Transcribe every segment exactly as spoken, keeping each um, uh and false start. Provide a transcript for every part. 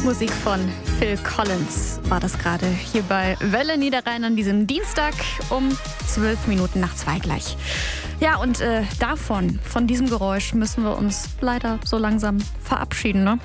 Musik von Phil Collins war das gerade hier bei Welle Niederrhein an diesem Dienstag um zwölf Minuten nach zwei gleich. Ja, und äh, davon, von diesem Geräusch müssen wir uns leider so langsam verabschieden, ne?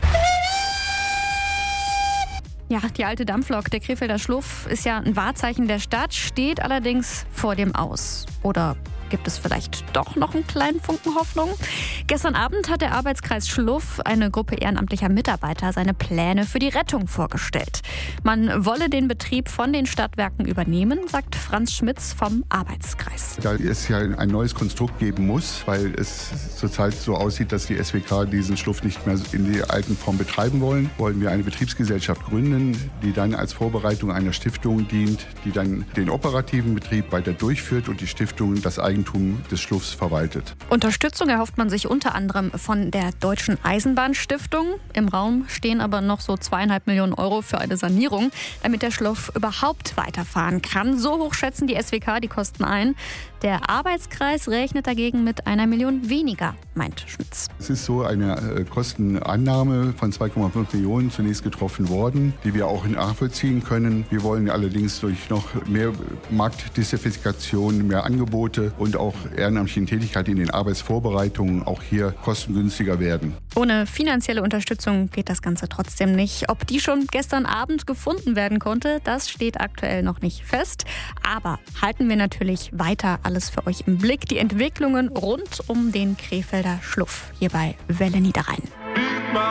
Ja, die alte Dampflok, der Krefelder Schluff, ist ja ein Wahrzeichen der Stadt, steht allerdings vor dem Aus. Oder gibt es vielleicht doch noch einen kleinen Funken Hoffnung? Gestern Abend hat der Arbeitskreis Schluff, eine Gruppe ehrenamtlicher Mitarbeiter, seine Pläne für die Rettung vorgestellt. Man wolle den Betrieb von den Stadtwerken übernehmen, sagt Franz Schmitz vom Arbeitskreis. Da es ja ein neues Konstrukt geben muss, weil es zurzeit so aussieht, dass die S W K diesen Schluff nicht mehr in der alten Form betreiben wollen, wollen wir eine Betriebsgesellschaft gründen, die dann als Vorbereitung einer Stiftung dient, die dann den operativen Betrieb weiter durchführt und die Stiftung das Eigentum des Schluffs verwaltet. Unterstützung erhofft man sich unter anderem von der Deutschen Eisenbahnstiftung. Im Raum stehen aber noch so zweieinhalb Millionen Euro für eine Sanierung, damit der Schluff überhaupt weiterfahren kann. So hoch schätzen die S W K die Kosten ein. Der Arbeitskreis rechnet dagegen mit einer Million weniger, meint Schmitz. Es ist so eine Kostenannahme von zwei Komma fünf Millionen zunächst getroffen worden, die wir auch nachvollziehen können. Wir wollen allerdings durch noch mehr Marktdiversifikation, mehr Angebote und auch ehrenamtliche Tätigkeit in den Arbeitsvorbereitungen auch hier kostengünstiger werden. Ohne finanzielle Unterstützung geht das Ganze trotzdem nicht. Ob die schon gestern Abend gefunden werden konnte, das steht aktuell noch nicht fest. Aber halten wir natürlich weiter alles für euch im Blick. Die Entwicklungen rund um den Krefelder Schluff hier bei Welle Niederrhein.